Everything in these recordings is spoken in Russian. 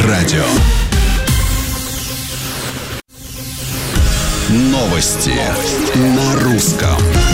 радио. Новости на русском.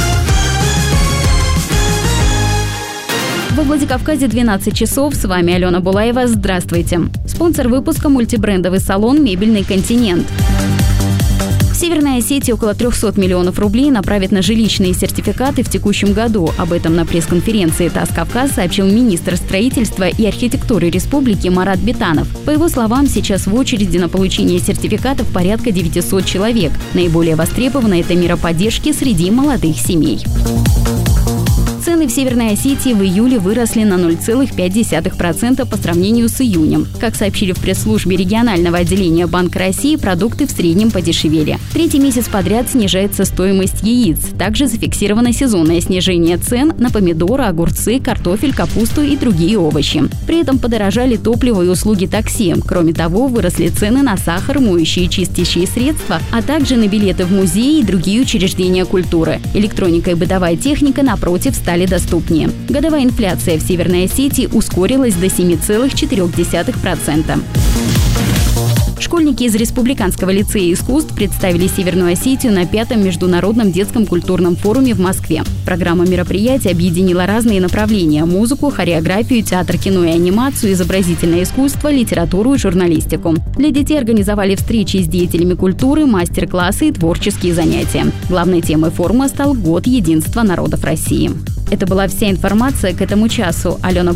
Во Владикавказе 12 часов. С вами Алена Булаева. Здравствуйте. Спонсор выпуска — мультибрендовый салон «Мебельный континент». В Северной Осетии около 300 миллионов рублей направят на жилищные сертификаты в текущем году. Об этом на пресс-конференции ТАСС Кавказ сообщил министр строительства и архитектуры республики Марат Битанов. По его словам, сейчас в очереди на получение сертификатов порядка 900 человек. Наиболее востребована эта мера поддержки среди молодых семей. Цены в Северной Осетии в июле выросли на 0,5% по сравнению с июнем. Как сообщили в пресс-службе регионального отделения Банка России, продукты в среднем подешевели. Третий месяц подряд снижается стоимость яиц. Также зафиксировано сезонное снижение цен на помидоры, огурцы, картофель, капусту и другие овощи. При этом подорожали топливо и услуги такси. Кроме того, выросли цены на сахар, моющие и чистящие средства, а также на билеты в музеи и другие учреждения культуры. Электроника и бытовая техника, напротив, стали доступнее. Годовая инфляция в Северной Осетии ускорилась до 7,4%. Школьники из Республиканского лицея искусств представили Северную Осетию на 5-м международном детском культурном форуме в Москве. Программа мероприятия объединила разные направления – музыку, хореографию, театр, кино и анимацию, изобразительное искусство, литературу и журналистику. Для детей организовали встречи с деятелями культуры, мастер-классы и творческие занятия. Главной темой форума стал Год единства народов России. Это была вся информация к этому часу. Алена